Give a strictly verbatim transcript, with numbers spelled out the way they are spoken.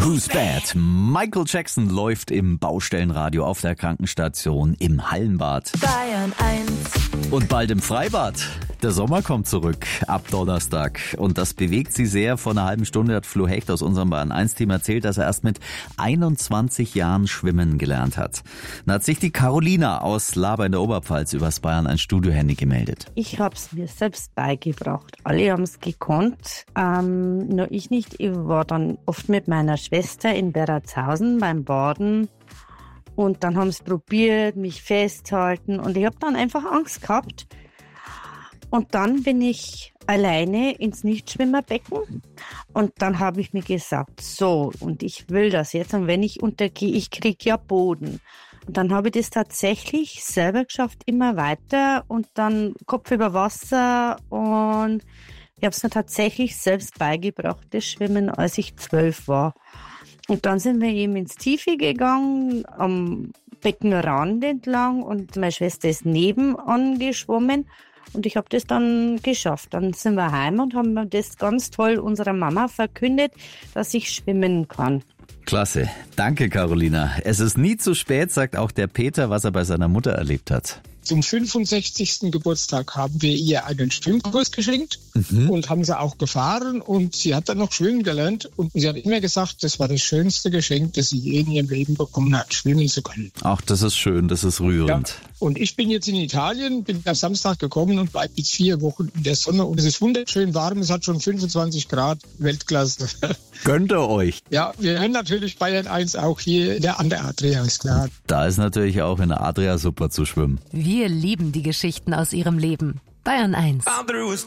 Who's Bad? Michael Jackson läuft im Baustellenradio, auf der Krankenstation, im Hallenbad. Bayern eins. Und bald im Freibad. Der Sommer kommt zurück ab Donnerstag und das bewegt sie sehr. Vor einer halben Stunde hat Flo Hecht aus unserem Bayern eins Team erzählt, dass er erst mit einundzwanzig Jahren schwimmen gelernt hat. Dann hat sich die Carolina aus Laber in der Oberpfalz übers Bayern eins Studio-Handy gemeldet. Ich habe es mir selbst beigebracht. Alle haben es gekonnt, ähm, nur ich nicht. Ich war dann oft mit meiner Schwester in Berratshausen beim Baden. Und dann haben sie probiert, mich festhalten. Und ich habe dann einfach Angst gehabt. Und dann bin ich alleine ins Nichtschwimmerbecken. Und dann habe ich mir gesagt, so, und ich will das jetzt. Und wenn ich untergehe, ich kriege ja Boden. Und dann habe ich das tatsächlich selber geschafft, immer weiter. Und dann Kopf über Wasser. Und ich habe es mir tatsächlich selbst beigebracht, das Schwimmen, als ich zwölf war. Und dann sind wir eben ins Tiefe gegangen, am Beckenrand entlang. Und meine Schwester ist nebenan geschwommen. Und ich habe das dann geschafft. Dann sind wir heim und haben das ganz toll unserer Mama verkündet, dass ich schwimmen kann. Klasse. Danke, Carolina. Es ist nie zu spät, sagt auch der Peter, was er bei seiner Mutter erlebt hat. Zum fünfundsechzigsten Geburtstag haben wir ihr einen Schwimmkurs geschenkt mhm. und haben sie auch gefahren und sie hat dann noch schwimmen gelernt und sie hat immer gesagt, das war das schönste Geschenk, das sie je in ihrem Leben bekommen hat, schwimmen zu können. Ach, das ist schön, das ist rührend. Ja. Und ich bin jetzt in Italien, bin am Samstag gekommen und bleibe jetzt vier Wochen in der Sonne und es ist wunderschön warm, es hat schon fünfundzwanzig Grad, Weltklasse. Gönnt ihr euch? Ja, wir hören natürlich Bayern eins auch hier der, an der Adria, ist klar. Da ist natürlich auch in der Adria super zu schwimmen. Wir lieben die Geschichten aus ihrem Leben. Bayern eins.